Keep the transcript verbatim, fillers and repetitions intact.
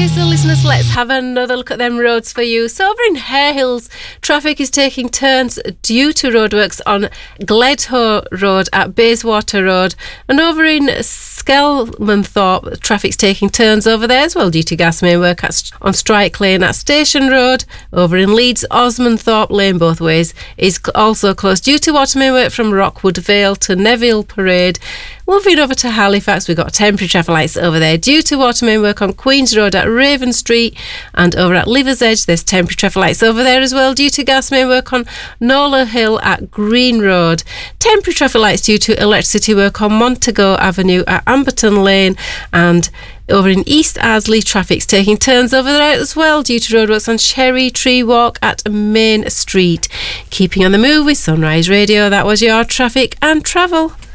Okay, so listeners, let's have another look at them roads for you. So over in Hare Hills, traffic is taking turns due to roadworks on Gledhoe Road at Bayswater Road. And over in Skelmanthorpe, traffic's taking turns over there as well due to gas main work at, on Strike Lane at Station Road. Over in Leeds, Osmondthorpe Lane both ways is also closed due to water main work from Rockwood Vale to Neville Parade. Moving over to Halifax, we've got temporary traffic lights over there due to water main work on Queen's Road at Raven Street, and over at Liver's Edge there's temporary traffic lights over there as well due to gas main work on Nola Hill at Green Road. Temporary traffic lights due to electricity work on Montego Avenue at Amberton Lane, and over in East Ardsley, traffic's taking turns over there as well due to roadworks on Cherry Tree Walk at Main Street. Keeping on the move with Sunrise Radio, that was your traffic and travel.